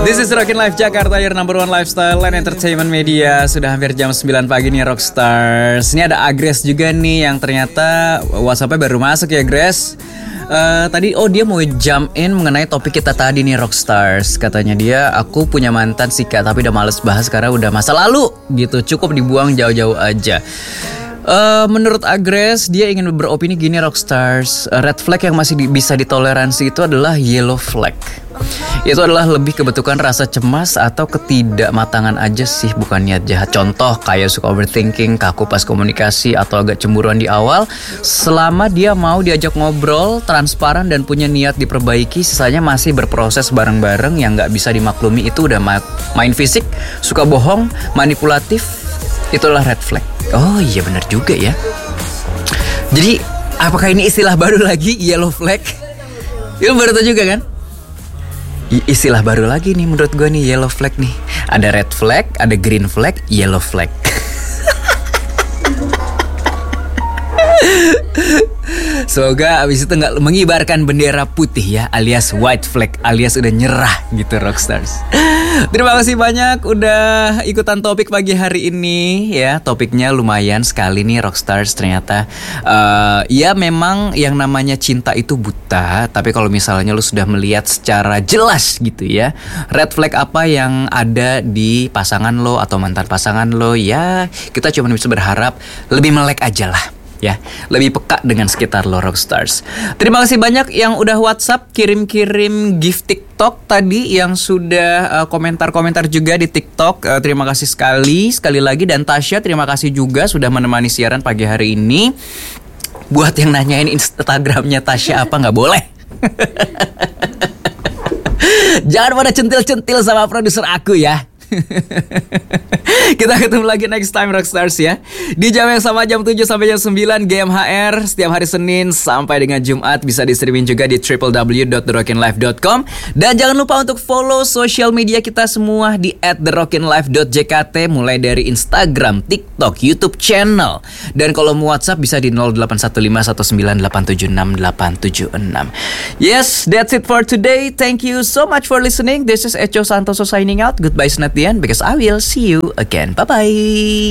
This is Rockin' Life Jakarta, your number one lifestyle and entertainment media. Sudah hampir jam 9 pagi nih Rockstars. Ini ada Agres juga nih yang ternyata WhatsApp-nya baru masuk ya Grace. Tadi dia mau jump in mengenai topik kita tadi nih Rockstars. Katanya dia, aku punya mantan sih Kak, tapi udah males bahas karena udah masa lalu gitu. Cukup dibuang jauh-jauh aja. Menurut Agres, dia ingin beropini gini Rockstars. Red flag yang masih bisa ditoleransi itu adalah yellow flag. Itu adalah lebih kebentukan rasa cemas atau ketidakmatangan aja sih, bukan niat jahat. Contoh kayak suka overthinking, kaku pas komunikasi, atau agak cemburuan di awal. Selama dia mau diajak ngobrol, transparan dan punya niat diperbaiki, sisanya masih berproses bareng-bareng. Yang gak bisa dimaklumi itu udah main fisik, suka bohong, manipulatif. Itulah red flag. Oh iya benar juga ya. Jadi apakah ini istilah baru lagi, yellow flag? Itu baru tahu juga kan? Istilah baru lagi nih menurut gue nih, yellow flag nih. Ada red flag, ada green flag, yellow flag. Semoga abis itu gak mengibarkan bendera putih ya, alias white flag, alias udah nyerah gitu Rockstars. Terima kasih banyak udah ikutan topik pagi hari ini ya. Topiknya lumayan sekali nih Rockstars ternyata. Ya memang yang namanya cinta itu buta, tapi kalau misalnya lu sudah melihat secara jelas gitu ya, red flag apa yang ada di pasangan lo atau mantan pasangan lo, ya kita cuma bisa berharap lebih melek aja lah ya, lebih peka dengan sekitar lo Rockstars. Terima kasih banyak yang udah WhatsApp, kirim-kirim gift TikTok tadi, yang sudah komentar-komentar juga di TikTok. Terima kasih sekali lagi. Dan Tasya, terima kasih juga sudah menemani siaran pagi hari ini. Buat yang nanyain Instagramnya Tasya apa, nggak boleh. Jangan pada centil-centil sama produser aku ya. Kita ketemu lagi next time Rockstars ya, di jam yang sama, jam 7 sampai jam 9 GMHR. Setiap hari Senin sampai dengan Jumat bisa di-streaming juga di www.therockinlife.com. Dan jangan lupa untuk follow sosial media kita semua di @therockinlife.jkt, mulai dari Instagram, TikTok, YouTube channel. Dan kalau mau WhatsApp bisa di 081519876876. Yes, that's it for today. Thank you so much for listening. This is Echo Santoso signing out. Goodbye Senatian, because I will see you again. Bye-bye.